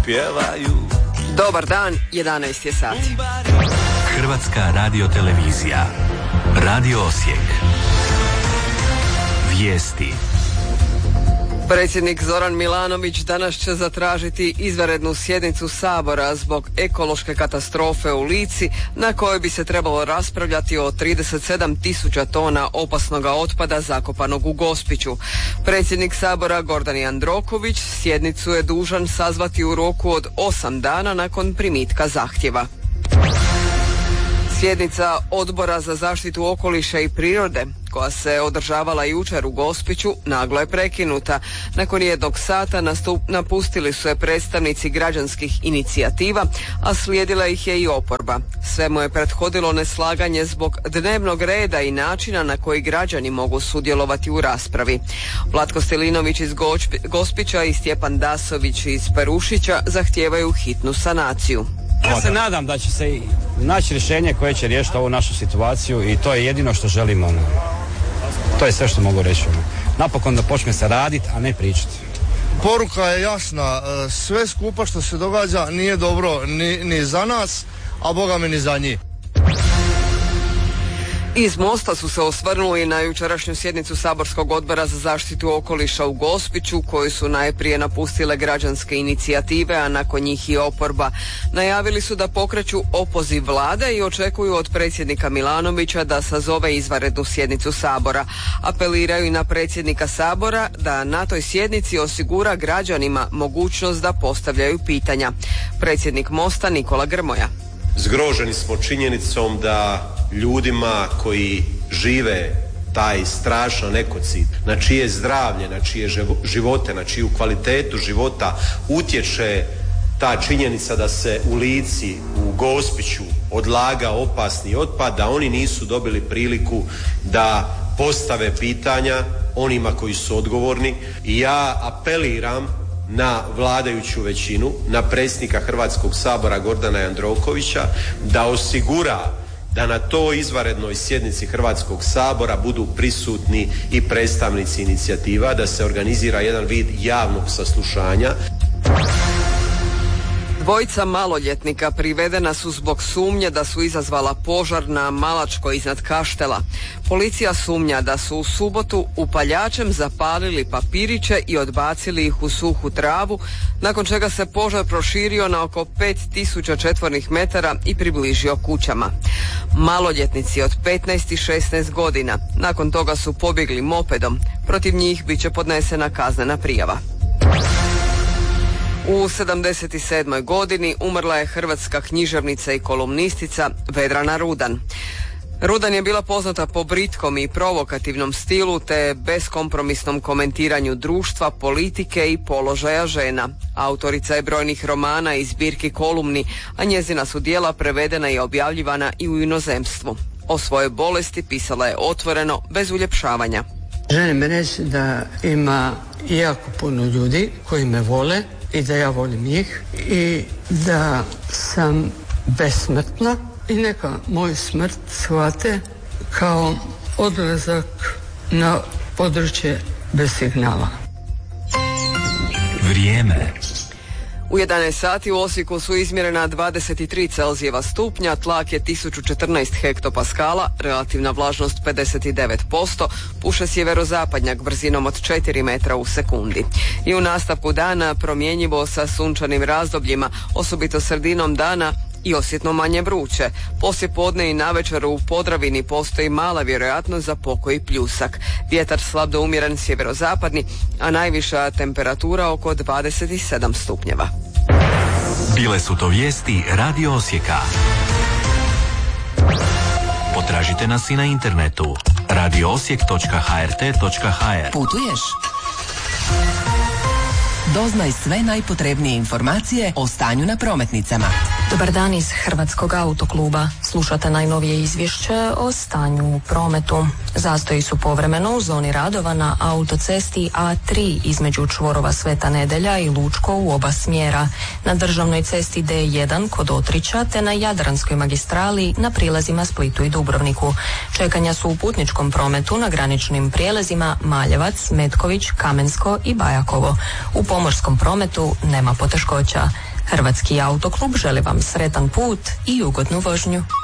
pjevaju. Dobar dan, 11 je sati. Hrvatska radiotelevizija. Radio Osijek. Vijesti. Predsjednik Zoran Milanović danas će zatražiti izvanrednu sjednicu Sabora zbog ekološke katastrofe u Lici, na kojoj bi se trebalo raspravljati o 37.000 tona opasnog otpada zakopanog u Gospiću. Predsjednik Sabora Gordan Jandroković sjednicu je dužan sazvati u roku od 8 dana nakon primitka zahtjeva. Sjednica Odbora za zaštitu okoliša i prirode, koja se održavala jučer u Gospiću, naglo je prekinuta. Nakon 1 sata napustili su je predstavnici građanskih inicijativa, a slijedila ih je i oporba. Svemu je prethodilo neslaganje zbog dnevnog reda i načina na koji građani mogu sudjelovati u raspravi. Vlatko Stilinović iz Gospića i Stjepan Dasović iz Perušića zahtijevaju hitnu sanaciju. Ja se nadam da će se naći rješenje koje će riješiti ovu našu situaciju i to je jedino što želimo. To je sve što mogu reći. Napokon da počne se raditi, a ne pričati. Poruka je jasna, sve skupa što se događa nije dobro ni za nas, a Boga mi ni za njih. Iz Mosta su se osvrnuli na jučerašnju sjednicu Saborskog odbora za zaštitu okoliša u Gospiću, koju su najprije napustile građanske inicijative, a nakon njih i oporba. Najavili su da pokreću opoziv vlade i očekuju od predsjednika Milanovića da sazove izvanrednu sjednicu Sabora. Apeliraju i na predsjednika Sabora da na toj sjednici osigura građanima mogućnost da postavljaju pitanja. Predsjednik Mosta Nikola Grmoja. Zgroženi smo činjenicom da ljudima koji žive taj strašan ekocid, na čije zdravlje, na čije živote, na čiju kvalitetu života utječe ta činjenica da se u Lici, u Gospiću odlaga opasni otpad, da oni nisu dobili priliku da postave pitanja onima koji su odgovorni. I ja apeliram na vladajuću većinu, na predsjednika Hrvatskog sabora Gordana Jandrokovića da osigura da na toj izvanrednoj sjednici Hrvatskog sabora budu prisutni i predstavnici inicijativa, da se organizira jedan vid javnog saslušanja. Dvojica maloljetnika privedena su zbog sumnje da su izazvala požar na Malačkoj iznad Kaštela. Policija sumnja da su u subotu upaljačem zapalili papiriće i odbacili ih u suhu travu, nakon čega se požar proširio na oko 5000 četvornih metara i približio kućama. Maloljetnici od 15 i 16 godina nakon toga su pobjegli mopedom. Protiv njih bit će podnesena kaznena prijava. U 77. godini umrla je hrvatska književnica i kolumnistica Vedrana Rudan. Rudan je bila poznata po britkom i provokativnom stilu te beskompromisnom komentiranju društva, politike i položaja žena. Autorica je brojnih romana i zbirki kolumni, a njezina su djela prevedena i objavljivana i u inozemstvu. O svojoj bolesti pisala je otvoreno, bez uljepšavanja. Želim reći da ima jako puno ljudi koji me vole i da ja volim njih i da sam besmrtna i neka moju smrt shvate kao odlazak na područje bez signala. Vrijeme. U 11 sati u Osijeku su izmjerena 23 Celzijeva stupnja, tlak je 1014 hektopaskala, relativna vlažnost 59%, puše sjeverozapadnjak brzinom od 4 metra u sekundi. I u nastavku dana promjenjivo sa sunčanim razdobljima, osobito sredinom dana i osjetno manje vruće. Poslije podne i navečer u Podravini postoji mala vjerojatnost za pokoj pljusak. Vjetar slab do umjeren sjeverozapadni, a najviša temperatura oko 27 stupnjeva. Bile su to vijesti Radio Osijeka. Potražite nas i na internetu radioosijek.hrt.hr. Putuješ? Doznaj sve najpotrebnije informacije o stanju na prometnicama. Dobar dan iz Hrvatskog autokluba. Slušate najnovije izvješće o stanju u prometu. Zastoji su povremeno u zoni radova na autocesti A3 između čvorova Sveta Nedelja i Lučko u oba smjera, na državnoj cesti D1 kod Otrića te na Jadranskoj magistrali na prilazima Splitu i Dubrovniku. Čekanja su u putničkom prometu na graničnim prijelazima Maljevac, Metković, Kamensko i Bajakovo. U pomorskom prometu nema poteškoća. Hrvatski autoklub želi vam sretan put i ugodnu vožnju.